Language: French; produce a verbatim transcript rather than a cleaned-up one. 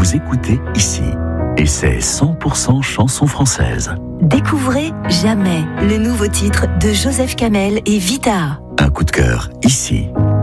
vous écoutez ici. Et c'est cent pour cent chanson française. Découvrez Jamais, le nouveau titre de Joseph Kamel et Vita. Un coup de cœur ici.